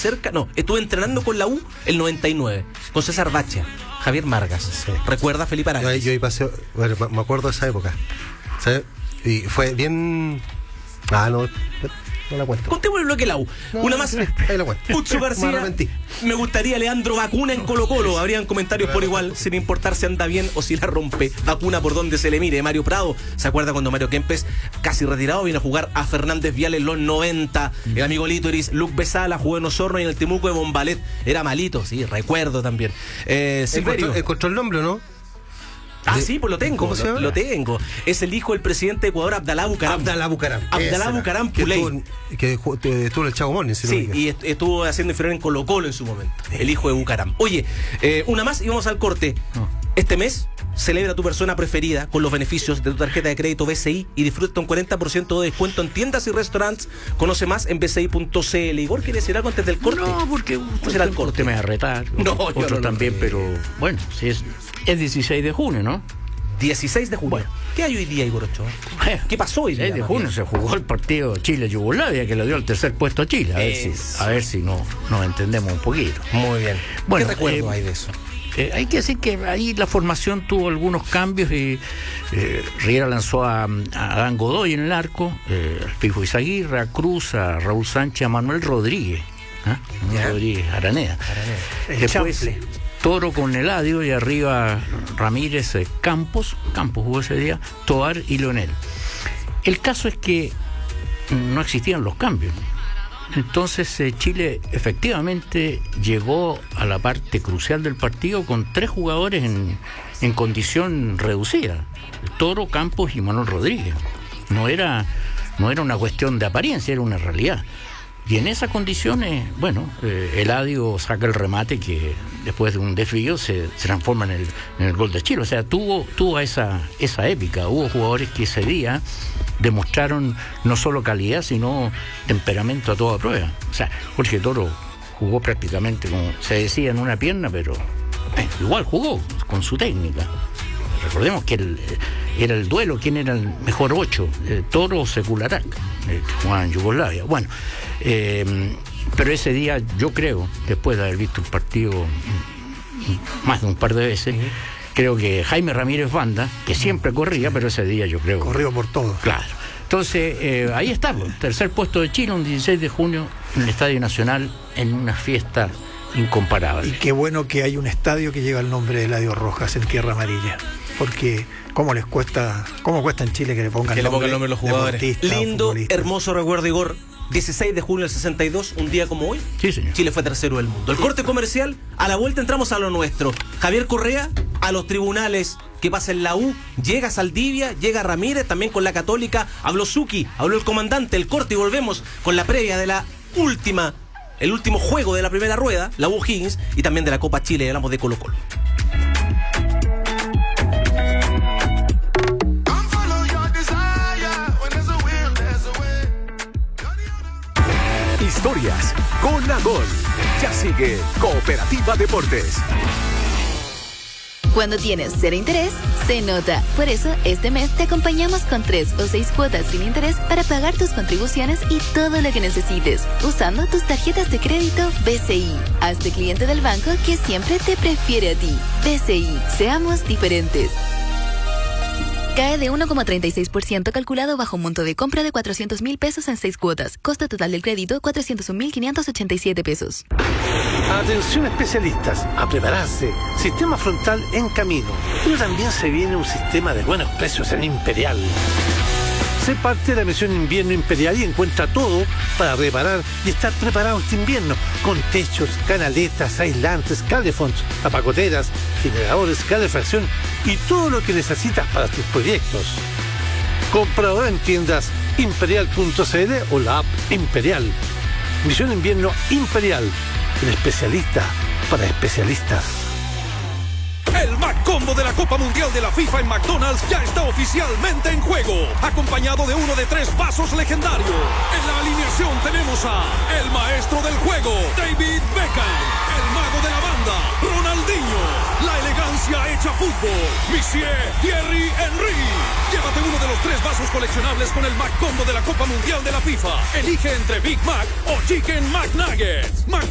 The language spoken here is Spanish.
cerca, no, estuve entrenando con la U el 99, con César Bachia, Javier Margas. Sí. ¿Recuerda Felipe Aranguis? Yo pasé, bueno, me acuerdo de esa época, ¿sabes? Y fue bien... No la cuento. Contemos el bloque la U. Una más. Ahí la cuento. Utsu García. Me gustaría Leandro Vacuna en Colo-Colo. Habrían comentarios por igual, sin importar si anda bien o si la rompe. Vacuna por donde se le mire. Mario Prado. ¿Se acuerda cuando Mario Kempes, casi retirado, vino a jugar a Fernández Vial en los 90? El amigo Litoris, Luke Besala, jugó en Osorno y en el Temuco de Bombalet. Era malito, sí, recuerdo también. ¿Encontró el nombre o no? Sí, pues lo tengo. ¿Cómo se llama? Lo tengo. Es el hijo del presidente de Ecuador, Abdalá Bucaram. Abdalá Bucaram Puley. Que estuvo en el Chavo Morning. Sí, y estuvo haciendo inferior en Colo-Colo en su momento. El hijo de Bucaram. Oye, una más y vamos al corte. Este mes celebra tu persona preferida con los beneficios de tu tarjeta de crédito BCI y disfruta un 40% de descuento en tiendas y restaurantes. Conoce más en bci.cl. Igor, ¿quiere decir algo antes del corte? No, porque será el corte. Me va a retar. Otro también, pero bueno, sí es 16 de junio, ¿no? 16 de junio. Bueno. ¿Qué hay hoy día, Igor Ochoa? ¿Qué pasó hoy día? 16 de junio se jugó el partido Chile-Yugoslavia, que le dio el tercer puesto a Chile. A ver si nos entendemos un poquito. Muy bien. Bueno, ¿qué recuerdo hay de eso? Hay que decir que ahí la formación tuvo algunos cambios y Riera lanzó a Adán Godoy en el arco, al Pifo Izaguirre, a Cruz, a Raúl Sánchez, a Manuel Rodríguez. Rodríguez Araneda. Después Toro con Eladio y arriba Ramírez, Campos jugó ese día, Toar y Leonel. El caso es que no existían los cambios. Entonces Chile efectivamente llegó a la parte crucial del partido con 3 jugadores en condición reducida: Toro, Campos y Manuel Rodríguez. No era una cuestión de apariencia, era una realidad. Y en esas condiciones, Eladio saca el remate que después de un desvío se transforma en el gol de Chile. O sea, tuvo esa épica. Hubo jugadores que ese día demostraron no solo calidad, sino temperamento a toda prueba. O sea, Jorge Toro jugó prácticamente, como se decía, en una pierna, pero igual jugó con su técnica. Recordemos que era el duelo, quién era el mejor 8, Toro o Secularak, que jugaba en Yugoslavia. Bueno, pero ese día yo creo, después de haber visto el partido más de un par de veces, creo que Jaime Ramírez Banda, que siempre corría, pero ese día yo creo... Corrió por todo. Claro. Entonces, ahí estamos, tercer puesto de Chile, un 16 de junio, en el Estadio Nacional, en una fiesta incomparable. Y qué bueno que hay un estadio que lleva el nombre de Eladio Rojas en tierra amarilla, porque cómo cuesta en Chile que le pongan el nombre a los jugadores. Lindo, hermoso recuerdo, Igor. 16 de junio del 62, un día como hoy, sí, señor. Chile fue tercero del mundo. El corte comercial, a la vuelta entramos a lo nuestro. Javier Correa, a los tribunales. ¿Qué pasa en la U? Llega Saldivia, llega Ramírez, también con la Católica. Habló Zucchi, habló el comandante. El corte y volvemos con la previa de el último juego de la primera rueda, la U Higgins, y también de la Copa Chile. Hablamos de Colo-Colo. Historias con la Gol. Ya sigue Cooperativa Deportes. Cuando tienes cero interés, se nota. Por eso, este mes te acompañamos con 3 o 6 cuotas sin interés para pagar tus contribuciones y todo lo que necesites, usando tus tarjetas de crédito BCI. Hazte cliente del banco que siempre te prefiere a ti. BCI, seamos diferentes. Cae de 1,36% calculado bajo un monto de compra de 400,000 pesos en 6 cuotas. Costo total del crédito, 401,587 pesos. Atención especialistas, a prepararse. Sistema frontal en camino. Pero también se viene un sistema de buenos precios en Imperial. Sé parte de la misión Invierno Imperial y encuentra todo para reparar y estar preparado este invierno, con techos, canaletas, aislantes, calefons, apagoteras, generadores, calefacción y todo lo que necesitas para tus proyectos. Compra ahora en tiendas imperial.cl o la app Imperial. Misión Invierno Imperial, el especialista para especialistas. El Mac Combo de la Copa Mundial de la FIFA en McDonald's ya está oficialmente en juego, acompañado de uno de 3 vasos legendarios. En la alineación tenemos a el maestro del juego, David Beckham, el mago de la banda, Ronaldinho, la elegancia hecha fútbol, Monsieur Thierry Henry. Llévate uno de los 3 vasos coleccionables con el Mac Combo de la Copa Mundial de la FIFA. Elige entre Big Mac o Chicken McNuggets.